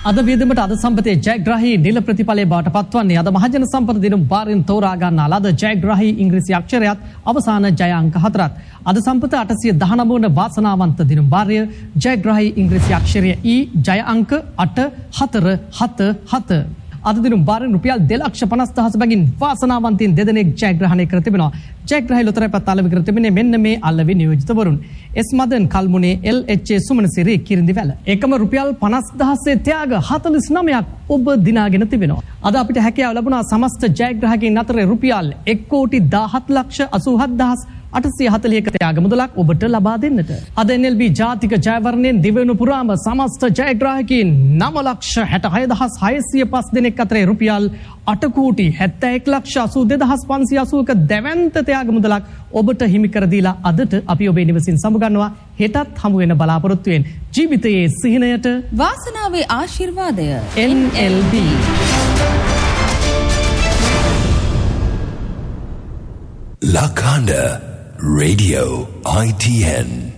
අද වියදමට අද සම්පතේ ජයග්‍රාහී නිල ප්‍රතිඵලයේ බවට පත්වන්නේ අද මහජන සම්පත දිනුම් බාරින් තෝරා ගන්නා ලද ජයග්‍රාහී ඉංග්‍රීසි අක්ෂරයත් අවසාන ජය අංක 4ත් අද සම්පත 819 වන වාසනාවන්ත දිනුම් බාරය ජයග්‍රාහී ඉංග්‍රීසි අක්ෂරය E ජය අංක 8477 අද දිනුම් බාරින් රුපියල් 2,50,000 බැගින් වාසනාවන්තයින් දෙදෙනෙක් ජයග්‍රහණය කර තිබෙනවා. ජයග්‍රාහී ලොතරැයි පත් අලෙවි කර තිබෙන්නේ මෙන්න මේ අලෙවි නියෝජිතවරුන්. S Madan කල්මුනේ LHA Sumanasiri Kirindiwela. එකම රුපියල් 50,000 ත්‍යාග 49ක් ඔබ දිනාගෙන තිබෙනවා. අද අපිට හැකියාව ලැබුණා සමස්ත ජයග්‍රාහකයන් අතර රුපියල් 1,17,87,840ක ත්‍යාග මුදලක් ඔබට ලබා දෙන්නට. අද NLB ජාතික ජයවර්ණයෙන් දිවෙනු පුරාම සමස්ත ජයග්‍රාහකයන් 9,66,605 දෙනෙක් අතර රුපියල් 8,71,82,580ක දැවැන්ත ත්‍යාග මුදලක් ඔබට හිමි කර දීලා අදට අපි ඔබේ නිවසින් සමුගන්නවා. හෙටත් හමු වෙන බලාපොරොත්තු වෙන ජීවිතයේ සිහිනයට වාසනාවේ ආශිර්වාදය NLB. Lakanda Radio ITN